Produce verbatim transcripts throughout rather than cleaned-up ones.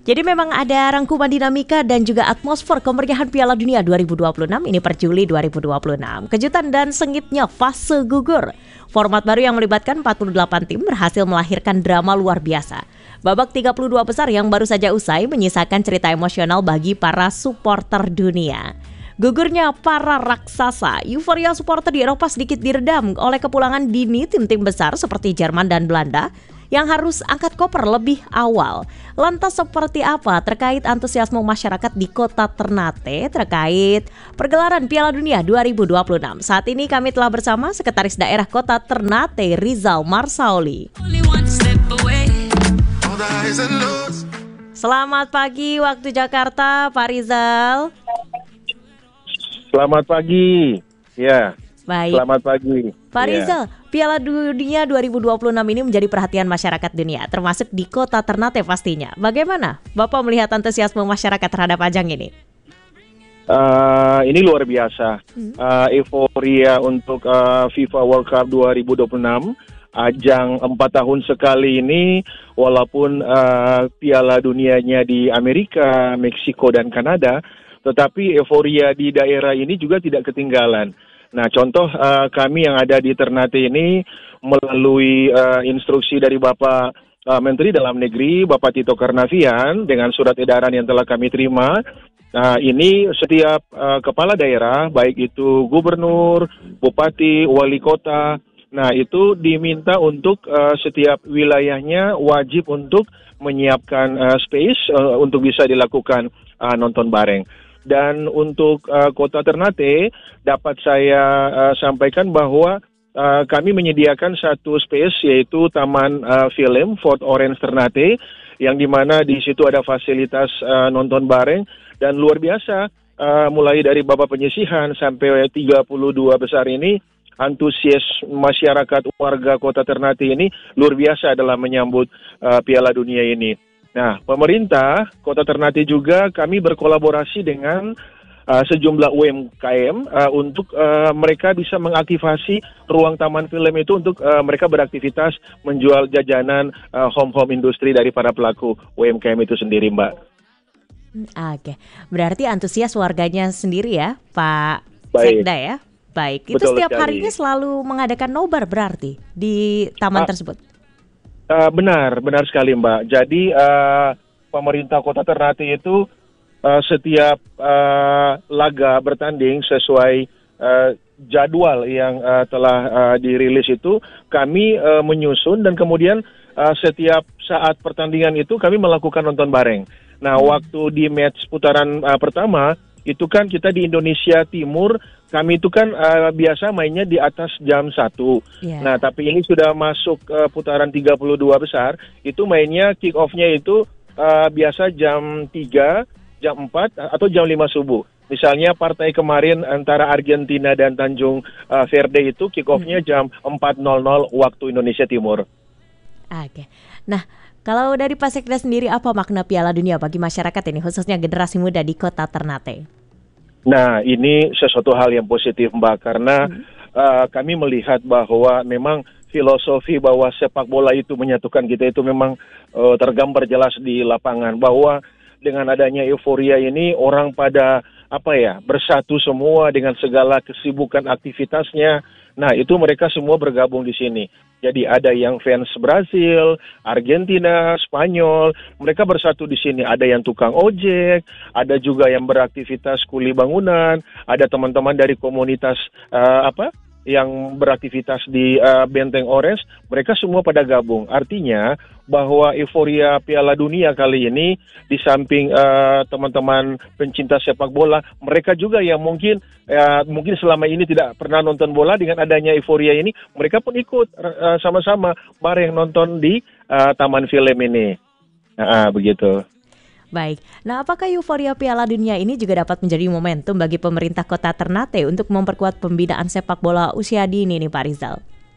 Jadi memang ada rangkuman dinamika dan juga atmosfer kemeriahan Piala Dunia dua ribu dua puluh enam ini per Juli dua ribu dua puluh enam. Kejutan dan sengitnya fase gugur. Format baru yang melibatkan empat puluh delapan tim berhasil melahirkan drama luar biasa. Babak tiga puluh dua besar yang baru saja usai menyisakan cerita emosional bagi para supporter dunia. Gugurnya para raksasa, euforia supporter di Eropa sedikit diredam oleh kepulangan dini tim-tim besar seperti Jerman dan Belanda yang harus angkat koper lebih awal. Lantas seperti apa terkait antusiasme masyarakat di kota Ternate terkait pergelaran Piala Dunia dua ribu dua puluh enam? Saat ini kami telah bersama Sekretaris Daerah Kota Ternate, Rizal Marsauli. Selamat pagi waktu Jakarta, Pak Rizal. Selamat pagi. Ya. Baik. Selamat pagi. Pak Rizal, ya. Piala Dunia dua ribu dua puluh enam ini menjadi perhatian masyarakat dunia, termasuk di kota Ternate pastinya. Bagaimana Bapak melihat antusiasme masyarakat terhadap ajang ini? Uh, ini luar biasa. Hmm. Uh, euforia untuk uh, FIFA World Cup dua ribu dua puluh enam, ajang empat tahun sekali ini, walaupun uh, Piala Dunianya di Amerika, Meksiko, dan Kanada, tetapi euforia di daerah ini juga tidak ketinggalan. Nah, contoh uh, kami yang ada di Ternate ini melalui uh, instruksi dari Bapak uh, Menteri Dalam Negeri, Bapak Tito Karnavian, dengan surat edaran yang telah kami terima. Nah, ini setiap uh, kepala daerah, baik itu gubernur, bupati, wali kota, nah itu diminta untuk uh, setiap wilayahnya wajib untuk menyiapkan uh, space uh, untuk bisa dilakukan uh, nonton bareng. Dan untuk uh, kota Ternate dapat saya uh, sampaikan bahwa uh, kami menyediakan satu space yaitu Taman uh, Film Fort Orange Ternate, yang dimana di situ ada fasilitas uh, nonton bareng dan luar biasa, uh, mulai dari babak penyisihan sampai tiga puluh dua besar ini, antusias masyarakat warga kota Ternate ini luar biasa dalam menyambut uh, Piala Dunia ini. Nah, pemerintah Kota Ternate juga kami berkolaborasi dengan uh, sejumlah U M K M uh, untuk uh, mereka bisa mengaktifasi ruang taman film itu untuk uh, mereka beraktivitas menjual jajanan uh, home-home industri dari para pelaku U M K M itu sendiri, Mbak. Oke, berarti antusias warganya sendiri ya, Pak Baik. Sekda ya? Baik, itu Betul setiap sekali. harinya selalu mengadakan nobar berarti di taman ah. tersebut? Uh, benar, benar sekali, Mbak. Jadi uh, pemerintah Kota Ternate itu uh, setiap uh, laga bertanding sesuai uh, jadwal yang uh, telah uh, dirilis itu kami uh, menyusun, dan kemudian uh, setiap saat pertandingan itu kami melakukan nonton bareng. Nah, hmm. waktu di match putaran uh, pertama itu kan kita di Indonesia Timur, kami itu kan uh, biasa mainnya di atas jam satu. Yeah. Nah, tapi ini sudah masuk uh, putaran tiga puluh dua besar, itu mainnya kick off-nya itu uh, biasa jam tiga, jam empat, atau jam lima subuh. Misalnya partai kemarin antara Argentina dan Tanjung uh, Verde itu kick off-nya hmm. jam empat nol nol waktu Indonesia Timur. Oke. Nah, kalau dari Pak Sekda sendiri, apa makna Piala Dunia bagi masyarakat ini, khususnya generasi muda di kota Ternate? Nah, ini sesuatu hal yang positif, Mbak, karena hmm. uh, kami melihat bahwa memang filosofi bahwa sepak bola itu menyatukan kita itu memang uh, tergambar jelas di lapangan, bahwa dengan adanya euforia ini orang pada apa ya bersatu semua dengan segala kesibukan aktivitasnya. Nah, itu mereka semua bergabung di sini. Jadi ada yang fans Brasil, Argentina, Spanyol, mereka bersatu di sini. Ada yang tukang ojek, ada juga yang beraktivitas kuli bangunan, ada teman-teman dari komunitas uh, apa yang beraktivitas di uh, Benteng Orange, mereka semua pada gabung. Artinya bahwa euforia Piala Dunia kali ini, di samping uh, teman-teman pencinta sepak bola, mereka juga yang mungkin uh, mungkin selama ini tidak pernah nonton bola, dengan adanya euforia ini, mereka pun ikut uh, sama-sama bareng nonton di uh, Taman Film ini. Nah, begitu. Baik, nah apakah euforia Piala Dunia ini juga dapat menjadi momentum bagi pemerintah kota Ternate untuk memperkuat pembinaan sepak bola usia dini nih Pak Rizal?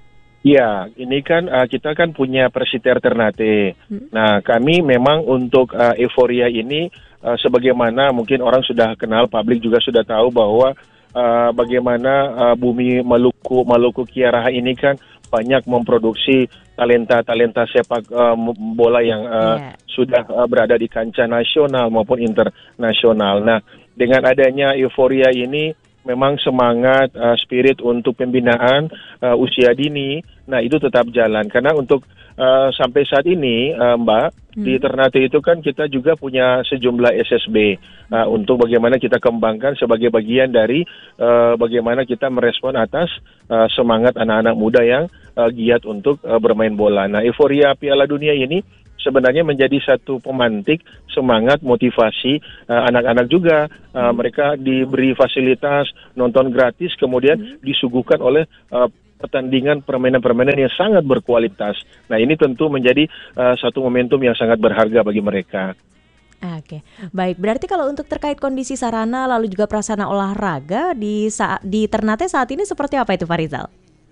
Ya, ini kan uh, kita kan punya Persiter Ternate. Hmm. Nah, kami memang untuk uh, euforia ini, uh, sebagaimana mungkin orang sudah kenal, publik juga sudah tahu bahwa uh, bagaimana uh, bumi Maluku Maluku Kiaraha ini kan banyak memproduksi talenta-talenta sepak uh, bola yang uh, yeah. sudah uh, berada di kancah nasional maupun internasional. Nah, dengan adanya euforia ini, memang semangat, uh, spirit untuk pembinaan uh, usia dini, nah itu tetap jalan. Karena untuk uh, sampai saat ini, uh, Mbak, hmm. di Ternate itu kan kita juga punya sejumlah S S B uh, untuk bagaimana kita kembangkan sebagai bagian dari uh, bagaimana kita merespon atas uh, semangat anak-anak muda yang uh, giat untuk uh, bermain bola. Nah, euforia Piala Dunia ini sebenarnya menjadi satu pemantik semangat, motivasi uh, anak-anak juga. Uh, mereka diberi fasilitas nonton gratis, kemudian hmm. disuguhkan oleh uh, pertandingan permainan-permainan yang sangat berkualitas. Nah, ini tentu menjadi uh, satu momentum yang sangat berharga bagi mereka. Oke, baik. Berarti kalau untuk terkait kondisi sarana lalu juga prasarana olahraga di saat di Ternate saat ini seperti apa itu, Farizal?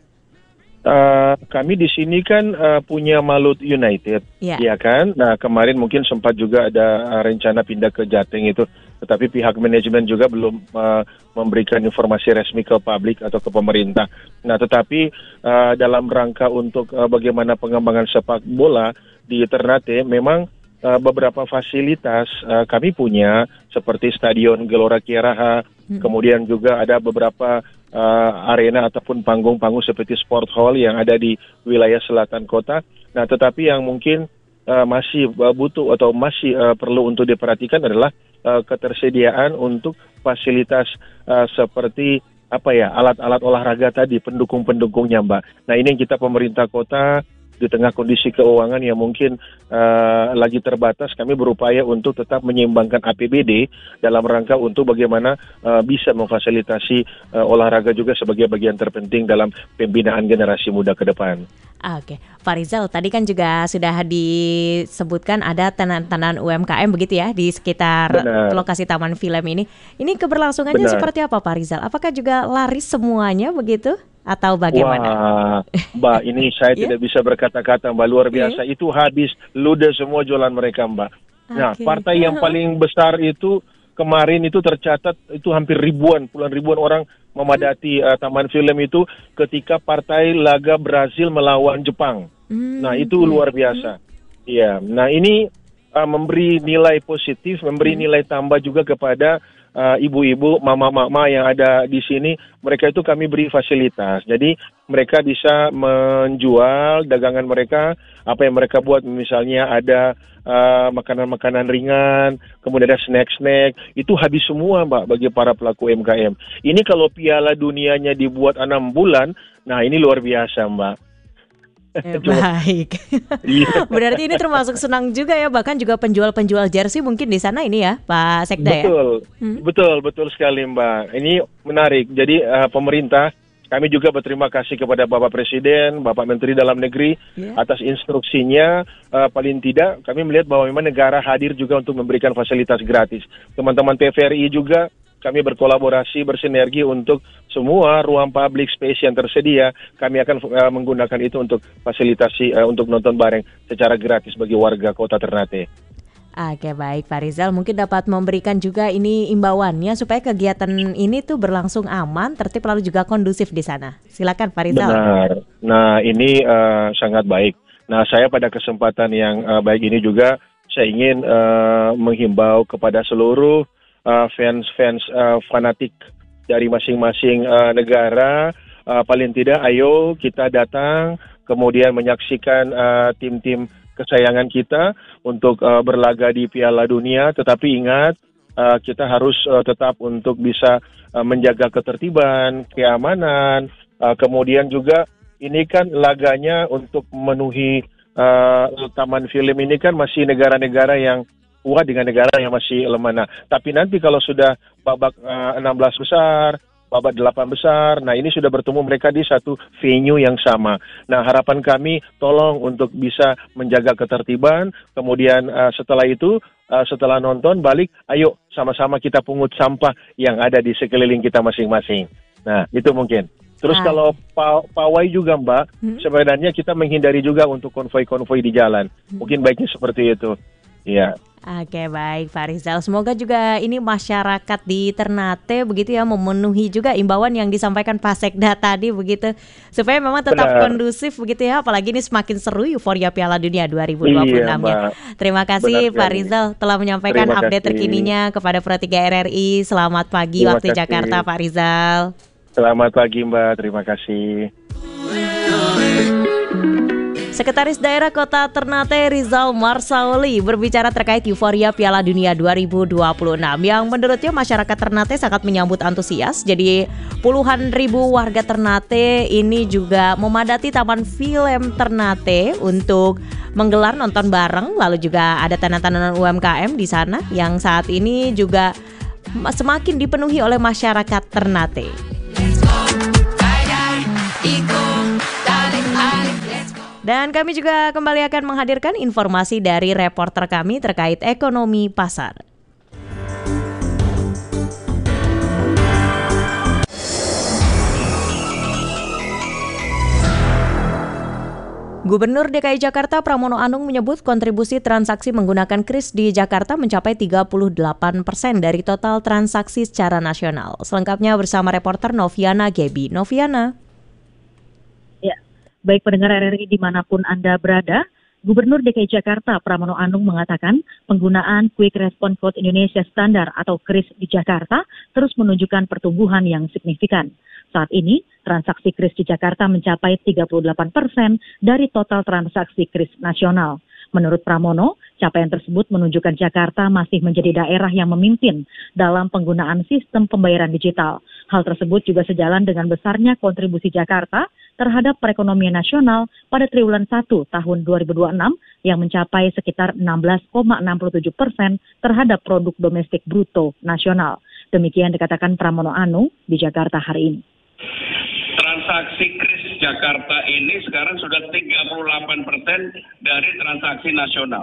Uh, kami di sini kan uh, punya Malut United, ya yeah. kan? Nah, kemarin mungkin sempat juga ada uh, rencana pindah ke Jateng itu, tetapi pihak manajemen juga belum uh, memberikan informasi resmi ke publik atau ke pemerintah. Nah, tetapi uh, dalam rangka untuk uh, bagaimana pengembangan sepak bola di Ternate, memang uh, beberapa fasilitas uh, kami punya, seperti Stadion Gelora Kiaraha, hmm. kemudian juga ada beberapa Uh, arena ataupun panggung-panggung seperti sport hall yang ada di wilayah selatan kota. Nah, tetapi yang mungkin uh, masih uh, butuh atau masih uh, perlu untuk diperhatikan adalah uh, ketersediaan untuk fasilitas uh, seperti apa ya, alat-alat olahraga tadi, pendukung-pendukungnya, Mbak. Nah, ini yang kita pemerintah kota di tengah kondisi keuangan yang mungkin uh, lagi terbatas, kami berupaya untuk tetap menyeimbangkan A P B D dalam rangka untuk bagaimana uh, bisa memfasilitasi uh, olahraga juga sebagai bagian terpenting dalam pembinaan generasi muda ke depan. Oke, Farizal, tadi kan juga sudah disebutkan ada tanah-tanah U M K M begitu ya di sekitar Benar. lokasi Taman Film ini. Ini keberlangsungannya Benar. seperti apa, Farizal? Apakah juga laris semuanya begitu? Atau bagaimana? Wah, Mbak, ini saya yeah? tidak bisa berkata-kata, Mbak, luar biasa. Yeah. Itu habis ludes semua jualan mereka, Mbak. Okay. Nah, partai yang paling besar itu kemarin itu tercatat itu hampir ribuan, puluhan ribuan orang memadati uh, Taman Film itu ketika partai laga Brazil melawan Jepang. Mm. Nah, itu luar biasa. Iya. Mm. Nah, ini uh, memberi nilai positif, memberi mm. nilai tambah juga kepada Uh, ibu-ibu, mama-mama yang ada di sini. Mereka itu kami beri fasilitas. Jadi mereka bisa menjual dagangan mereka, apa yang mereka buat, misalnya ada uh, makanan-makanan ringan, kemudian ada snack-snack, itu habis semua, Mbak, bagi para pelaku U M K M. Ini kalau Piala Dunianya dibuat enam bulan, nah ini luar biasa, Mbak. Eh, baik. Berarti ini termasuk senang juga ya, bahkan juga penjual-penjual jersey mungkin di sana ini ya, Pak Sekda. Betul, ya? Hmm? betul, betul sekali, Mbak. Ini menarik. Jadi uh, pemerintah, kami juga berterima kasih kepada Bapak Presiden, Bapak Menteri Dalam Negeri yeah. atas instruksinya. Uh, paling tidak kami melihat bahwa memang negara hadir juga untuk memberikan fasilitas gratis. Teman-teman T V R I juga kami berkolaborasi, bersinergi untuk semua ruang public space yang tersedia. Kami akan uh, menggunakan itu untuk fasilitasi, uh, untuk nonton bareng secara gratis bagi warga Kota Ternate. Oke, baik, Farizal. Mungkin dapat memberikan juga ini imbauannya supaya kegiatan ini tuh berlangsung aman, tertib, lalu juga kondusif di sana. Silakan, Farizal. Benar. Nah, ini uh, sangat baik. Nah, saya pada kesempatan yang uh, baik ini juga saya ingin uh, menghimbau kepada seluruh Uh, fans-fans uh, fanatik dari masing-masing uh, negara, uh, paling tidak ayo kita datang kemudian menyaksikan uh, tim-tim kesayangan kita untuk uh, berlaga di Piala Dunia. Tetapi ingat, uh, kita harus uh, tetap untuk bisa uh, menjaga ketertiban, keamanan, uh, kemudian juga ini kan laganya untuk memenuhi uh, Taman Film ini kan masih negara-negara yang kuat dengan negara yang masih lemah. Nah, tapi nanti kalau sudah babak uh, enam belas besar, babak delapan besar, nah ini sudah bertemu mereka di satu venue yang sama. Nah, harapan kami tolong untuk bisa menjaga ketertiban, kemudian uh, setelah itu, uh, setelah nonton balik, ayo sama-sama kita pungut sampah yang ada di sekeliling kita masing-masing. Nah, itu mungkin. Terus ah. kalau pa- pawai juga, Mbak, hmm? sebenarnya kita menghindari juga untuk konvoi-konvoi di jalan. Hmm. Mungkin baiknya seperti itu. Iya. Oke, baik Pak Rizal. Semoga juga ini masyarakat di Ternate begitu ya memenuhi juga imbauan yang disampaikan Pak Sekda tadi begitu. Supaya memang tetap Benar. kondusif begitu ya. Apalagi ini semakin seru euforia Piala Dunia dua ribu dua puluh enam Iya, ya. Mbak. Terima Benar kasih Pak sekali. Rizal telah menyampaikan Terima update kasih. terkininya kepada Pro tiga R R I. Selamat pagi Terima waktu kasih. Jakarta Pak Rizal. Selamat pagi, Mbak. Terima kasih. Sekretaris Daerah Kota Ternate Rizal Marsauli berbicara terkait euforia Piala Dunia dua ribu dua puluh enam yang menurutnya masyarakat Ternate sangat menyambut antusias. Jadi puluhan ribu warga Ternate ini juga memadati Taman Film Ternate untuk menggelar nonton bareng. Lalu juga ada tanda-tanda U M K M di sana yang saat ini juga semakin dipenuhi oleh masyarakat Ternate. Dan kami juga kembali akan menghadirkan informasi dari reporter kami terkait ekonomi pasar. Gubernur D K I Jakarta Pramono Anung menyebut kontribusi transaksi menggunakan kris di Jakarta mencapai tiga puluh delapan persen dari total transaksi secara nasional. Selengkapnya bersama reporter Noviana Gebi. Noviana. Ya, baik pendengar R R I dimanapun Anda berada, Gubernur D K I Jakarta Pramono Anung mengatakan penggunaan Quick Response Code Indonesia Standar atau kris di Jakarta terus menunjukkan pertumbuhan yang signifikan. Saat ini, transaksi kris di Jakarta mencapai tiga puluh delapan persen dari total transaksi kris nasional. Menurut Pramono, capaian tersebut menunjukkan Jakarta masih menjadi daerah yang memimpin dalam penggunaan sistem pembayaran digital. Hal tersebut juga sejalan dengan besarnya kontribusi Jakarta terhadap perekonomian nasional pada triwulan satu tahun dua ribu dua puluh enam yang mencapai sekitar enam belas koma enam tujuh persen terhadap produk domestik bruto nasional. Demikian dikatakan Pramono Anung di Jakarta hari ini. Transaksi kris Jakarta ini sekarang sudah tiga puluh delapan persen dari transaksi nasional.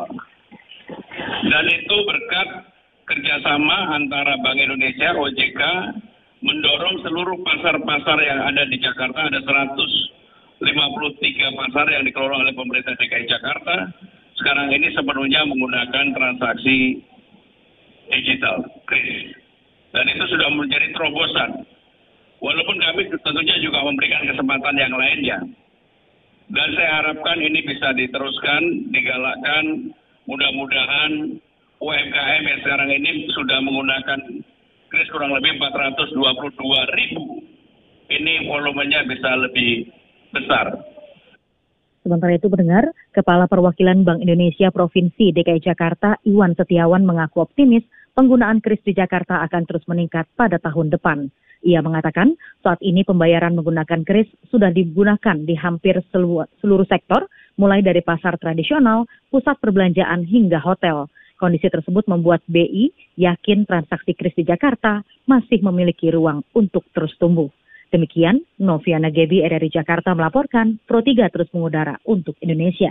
Dan itu berkat kerjasama antara Bank Indonesia, O J K, mendorong seluruh pasar-pasar yang ada di Jakarta, ada seratus lima puluh tiga pasar yang dikelola oleh pemerintah D K I Jakarta, sekarang ini sepenuhnya menggunakan transaksi digital, kris. Dan itu sudah menjadi terobosan. Walaupun kami tentunya juga memberikan kesempatan yang lainnya. Dan saya harapkan ini bisa diteruskan, digalakkan, mudah-mudahan U M K M yang sekarang ini sudah menggunakan kris kurang lebih empat ratus dua puluh dua ribu. Ini volumenya bisa lebih besar. Sementara itu pendengar, Kepala Perwakilan Bank Indonesia Provinsi D K I Jakarta Iwan Setiawan mengaku optimis penggunaan kris di Jakarta akan terus meningkat pada tahun depan. Ia mengatakan saat ini pembayaran menggunakan kris sudah digunakan di hampir seluruh, seluruh sektor, mulai dari pasar tradisional, pusat perbelanjaan hingga hotel. Kondisi tersebut membuat B I yakin transaksi kris di Jakarta masih memiliki ruang untuk terus tumbuh. Demikian, Noviana Gebi R R I Jakarta melaporkan, Pro tiga terus mengudara untuk Indonesia.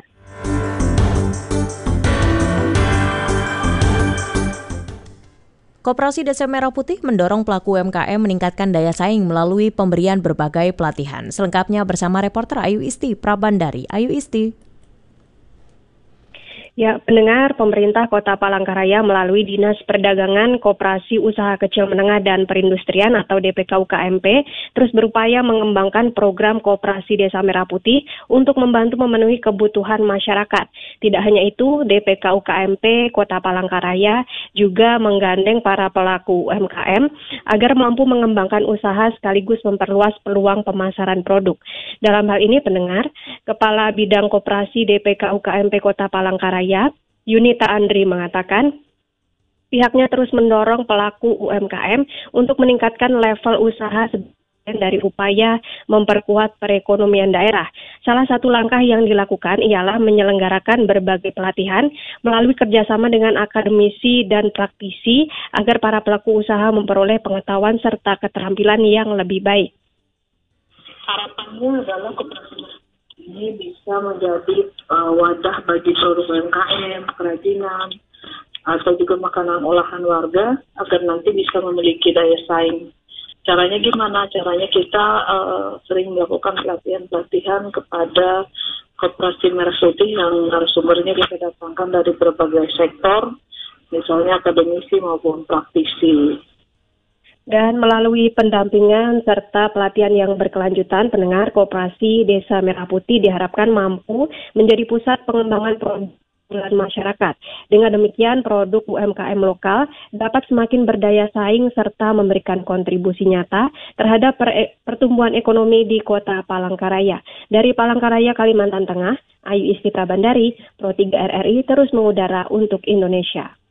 Koperasi Desa Merah Putih mendorong pelaku U M K M meningkatkan daya saing melalui pemberian berbagai pelatihan. Selengkapnya bersama reporter Ayu Isti Prabandari. Ayu Isti. Ya, pendengar, pemerintah Kota Palangkaraya melalui Dinas Perdagangan, Koperasi Usaha Kecil Menengah dan Perindustrian atau D P K U K M P terus berupaya mengembangkan program Koperasi Desa Merah Putih untuk membantu memenuhi kebutuhan masyarakat. Tidak hanya itu, D P K U K M P Kota Palangkaraya juga menggandeng para pelaku U M K M agar mampu mengembangkan usaha sekaligus memperluas peluang pemasaran produk. Dalam hal ini, pendengar, Kepala Bidang Koperasi D P K U K M P Kota Palangkaraya Yunita Andri mengatakan pihaknya terus mendorong pelaku U M K M untuk meningkatkan level usaha sebagian dari upaya memperkuat perekonomian daerah. Salah satu langkah yang dilakukan ialah menyelenggarakan berbagai pelatihan melalui kerjasama dengan akademisi dan praktisi agar para pelaku usaha memperoleh pengetahuan serta keterampilan yang lebih baik. Harapannya adalah koperasi ini bisa menjadi uh, wadah bagi seluruh U M K M, kerajinan, atau juga makanan olahan warga agar nanti bisa memiliki daya saing. Caranya gimana? Caranya kita uh, sering melakukan pelatihan-pelatihan kepada Koperasi Merah Putih yang narasumbernya kita datangkan dari berbagai sektor misalnya akademisi maupun praktisi. Dan melalui pendampingan serta pelatihan yang berkelanjutan, pendengar, Koperasi Desa Merah Putih diharapkan mampu menjadi pusat pengembangan produk masyarakat. Dengan demikian, produk U M K M lokal dapat semakin berdaya saing serta memberikan kontribusi nyata terhadap per- pertumbuhan ekonomi di Kota Palangkaraya. Dari Palangkaraya, Kalimantan Tengah, Ayu Istita Bandari, Pro tiga R R I terus mengudara untuk Indonesia.